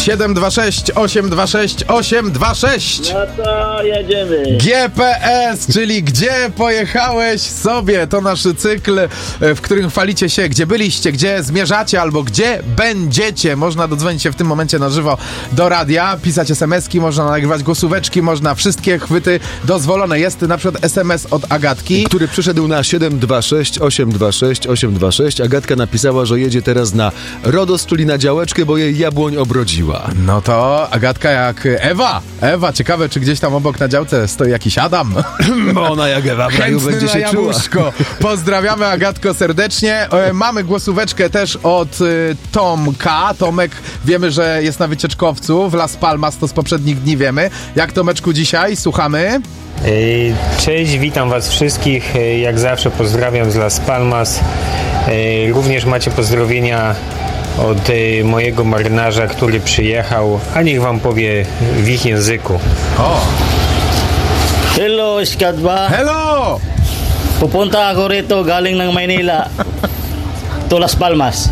726 826 826. No to jedziemy. GPS, czyli gdzie pojechałeś sobie. To nasz cykl, w którym chwalicie się, gdzie byliście, gdzie zmierzacie albo gdzie będziecie. Można dodzwonić się w tym momencie na żywo do radia, pisać SMS-ki, można nagrywać głosóweczki, można wszystkie chwyty dozwolone. Jest na przykład SMS od Agatki, który przyszedł na 726 826 826. Agatka napisała, że jedzie teraz na Rodos, czyli na działeczkę, bo jej jabłoń obrodziła. No to Agatka jak Ewa. Ewa, ciekawe, czy gdzieś tam obok na działce stoi jakiś Adam. Bo ona jak Ewa w raju Chętny będzie na się czuła. jabłuszko. Pozdrawiamy, Agatko, serdecznie. Mamy głosóweczkę też od Tomka. Tomek, wiemy, że jest na wycieczkowcu w Las Palmas, to z poprzednich dni wiemy. Jak, Tomeczku, dzisiaj? Słuchamy. Cześć, witam was wszystkich. Jak zawsze pozdrawiam z Las Palmas. Również macie pozdrowienia od mojego marynarza, który przyjechał, a niech wam powie w ich języku. O, Hello, Iskadba. hello! Pupunta ako rito galing ng Maynila to Las Palmas.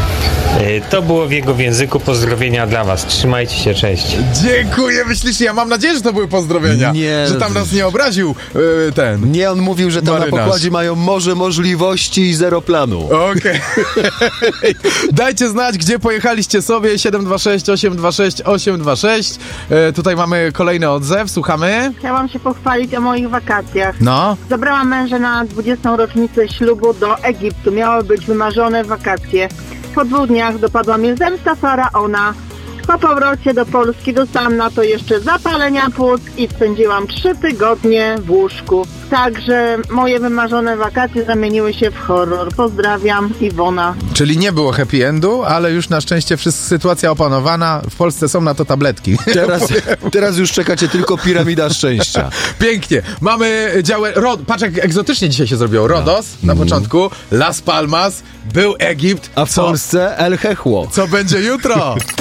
To było w jego języku. Pozdrowienia dla was. Trzymajcie się, cześć. Dziękuję, myślisz, ja mam nadzieję, że to były pozdrowienia. Nie, że tam nas nie obraził ten. Nie, on mówił, że tam Marynarz. na pokładzie mają morze możliwości i zero planu. Okej. Dajcie znać, gdzie pojechaliście sobie. 726 826 826. Tutaj mamy kolejny odzew, słuchamy. Chciałam się pochwalić o moich wakacjach. No. Zabrałam męża na 20. rocznicę ślubu do Egiptu. Miały być wymarzone wakacje. Po 2 dniach dopadła mnie zemsta faraona. Po powrocie do Polski dostałam na to jeszcze zapalenia płuc i spędziłam 3 tygodnie w łóżku. Także moje wymarzone wakacje zamieniły się w horror. Pozdrawiam, Iwona. Czyli nie było happy endu, ale już na szczęście sytuacja opanowana. W Polsce są na to tabletki. Teraz już czekacie tylko piramida szczęścia. Pięknie. Mamy działę... Patrz, jak egzotycznie dzisiaj się zrobiło. Rodos na początku, Las Palmas, był Egipt. A w Polsce El Hechło. Co będzie jutro?